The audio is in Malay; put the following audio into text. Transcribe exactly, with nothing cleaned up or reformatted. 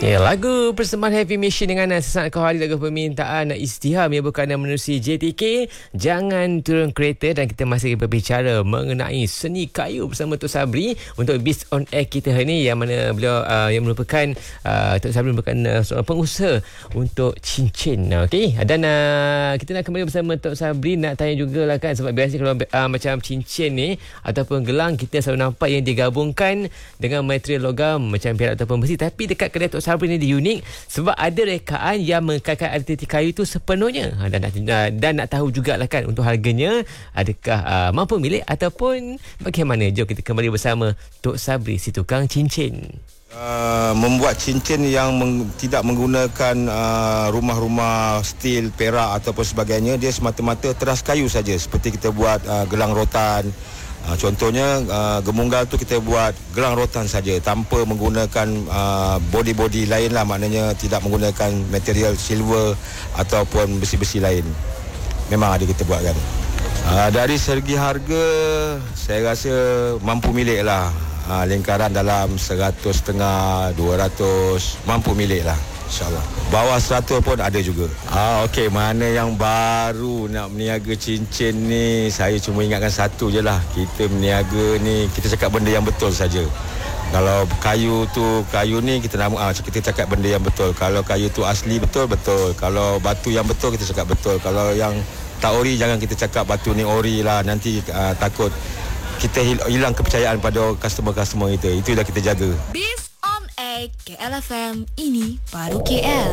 Okay, lagu persembahan Heavy Mission dengan sesaat kau hari lagu permintaan Istiham yang bukan menerusi J T K. Jangan turun kereta, dan kita masih berbicara mengenai seni kayu bersama Tok Sabri untuk Biz on Air kita hari ini, yang mana beliau uh, yang merupakan uh, Tok Sabri merupakan uh, seorang pengusaha untuk cincin. Okey, dan uh, kita nak kembali bersama Tok Sabri, nak tanya jugalah kan, sebab biasa kalau uh, macam cincin ni ataupun gelang, kita selalu nampak yang digabungkan dengan material logam macam perak ataupun besi, tapi dekat kedai Tok Sabri ini dia unik sebab ada rekaan yang mengekalkan identiti kayu itu sepenuhnya. Ha, dan, dan, dan nak tahu jugalah kan untuk harganya, adakah uh, mampu milik ataupun bagaimana. Jom kita kembali bersama Tok Sabri, si tukang cincin. Uh, membuat cincin yang meng, tidak menggunakan uh, rumah-rumah steel, perak ataupun sebagainya. Dia semata-mata teras kayu saja, seperti kita buat uh, gelang rotan. Uh, contohnya uh, gemunggal tu kita buat gelang rotan saja tanpa menggunakan uh, body-body lain lah, maknanya tidak menggunakan material silver ataupun besi-besi lain. Memang ada kita buat kan. Uh, dari segi harga, saya rasa mampu milik lah. Uh, lingkaran dalam seratus setengah, dua ratus, mampu milik lah, InsyaAllah. Bawah seratus pun ada juga. Ah, okey, mana yang baru nak meniaga cincin ni, saya cuma ingatkan satu je lah. Kita meniaga ni, kita cakap benda yang betul saja. Kalau kayu tu, kayu ni kita nama, ah, kita cakap benda yang betul. Kalau kayu tu asli, betul, betul. Kalau batu yang betul, kita cakap betul. Kalau yang tak ori, jangan kita cakap batu ni ori lah. Nanti ah, takut kita hilang kepercayaan pada customer-customer kita. Itu dah kita jaga. Biz on Air K L F M, ini baru K L.